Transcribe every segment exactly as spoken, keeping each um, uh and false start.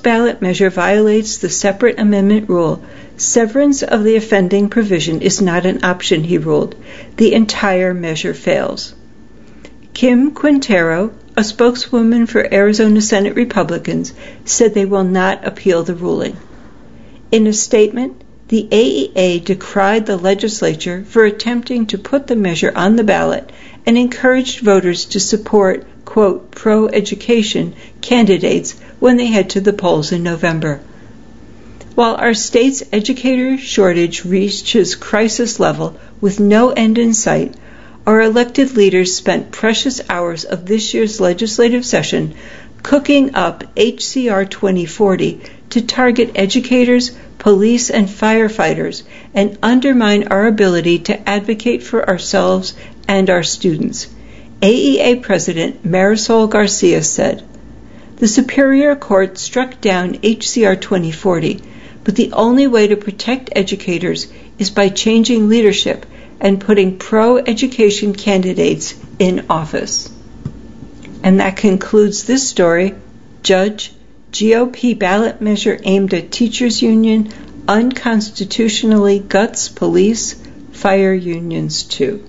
ballot measure violates the separate amendment rule. Severance of the offending provision is not an option, he ruled. The entire measure fails. Kim Quintero, a spokeswoman for Arizona Senate Republicans, said they will not appeal the ruling. In a statement, the A E A decried the legislature for attempting to put the measure on the ballot and encouraged voters to support, quote, pro-education candidates when they head to the polls in November. While our state's educator shortage reaches crisis level with no end in sight, our elected leaders spent precious hours of this year's legislative session cooking up H C R twenty forty to target educators, police, and firefighters and undermine our ability to advocate for ourselves and our students. A E A President Marisol Garcia said, "The Superior Court struck down H C R twenty forty, but the only way to protect educators is by changing leadership and putting pro-education candidates in office." And that concludes this story. Judge, G O P ballot measure aimed at teachers' union unconstitutionally guts police, fire unions too.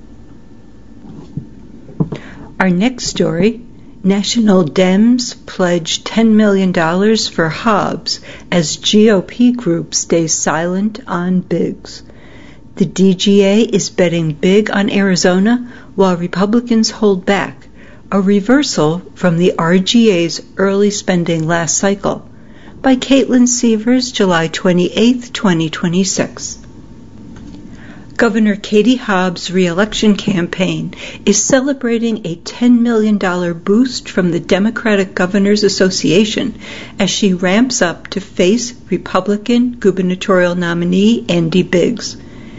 Our next story, National Dems pledge ten million dollars for Hobbs as G O P group stays silent on Biggs. The D G A is betting big on Arizona while Republicans hold back, a reversal from the R G A's early spending last cycle. By Caitlin Severs, July twenty-eighth, twenty twenty-six. Governor Katie Hobbs' re-election campaign is celebrating a ten million dollars boost from the Democratic Governors Association as she ramps up to face Republican gubernatorial nominee Andy Biggs.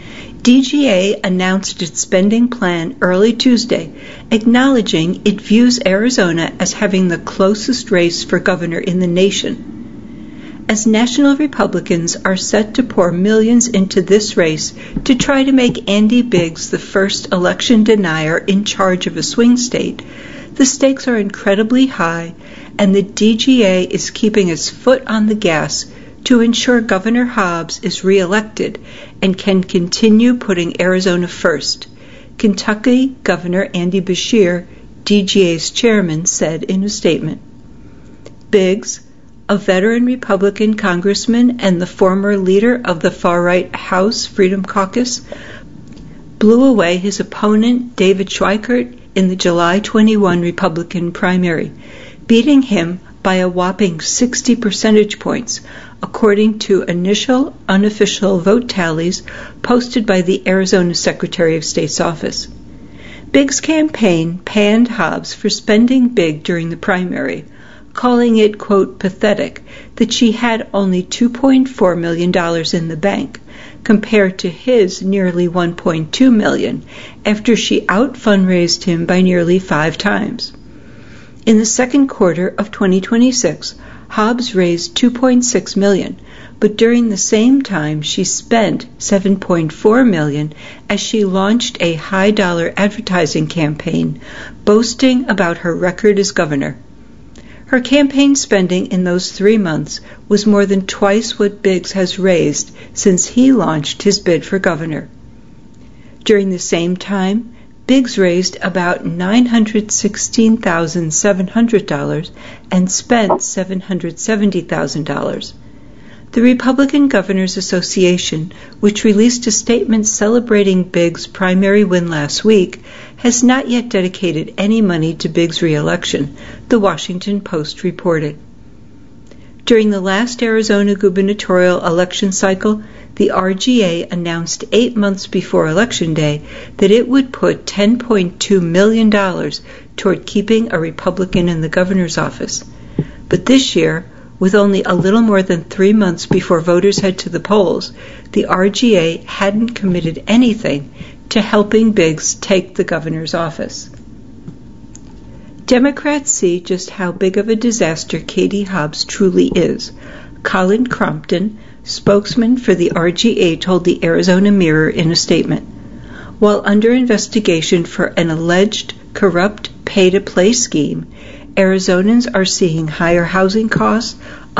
D G A announced its spending plan early Tuesday, acknowledging it views Arizona as having the closest race for governor in the nation. As national Republicans are set to pour millions into this race to try to make Andy Biggs the first election denier in charge of a swing state, the stakes are incredibly high, and the D G A is keeping its foot on the gas to ensure Governor Hobbs is re-elected and can continue putting Arizona first, Kentucky Governor Andy Beshear, D G A's chairman, said in a statement. Biggs, a veteran Republican congressman and the former leader of the far-right House Freedom Caucus, blew away his opponent David Schweikert in the July twenty-first Republican primary, beating him by a whopping sixty percentage points, according to initial unofficial vote tallies posted by the Arizona Secretary of State's office. Biggs' campaign panned Hobbs for spending big during the primary, calling it, quote, pathetic that she had only two point four million dollars in the bank, compared to his nearly one point two million dollars after she out-fundraised him by nearly five times. In the second quarter of twenty twenty-six, Hobbs raised two point six million dollars, but during the same time she spent seven point four million dollars as she launched a high-dollar advertising campaign boasting about her record as governor. Her campaign spending in those three months was more than twice what Biggs has raised since he launched his bid for governor. During the same time, Biggs raised about nine hundred sixteen thousand seven hundred dollars and spent seven hundred seventy thousand dollars. The Republican Governors Association, which released a statement celebrating Biggs' primary win last week, has not yet dedicated any money to Biggs' re-election, the Washington Post reported. During the last Arizona gubernatorial election cycle, the R G A announced eight months before Election Day that it would put ten point two million dollars toward keeping a Republican in the governor's office. But this year, with only a little more than three months before voters head to the polls, the R G A hadn't committed anything to helping Biggs take the governor's office. Democrats see just how big of a disaster Katie Hobbs truly is. Colin Crompton, spokesman for the R G A, told the Arizona Mirror in a statement, "While under investigation for an alleged corrupt pay-to-play scheme, Arizonans are seeing higher housing costs,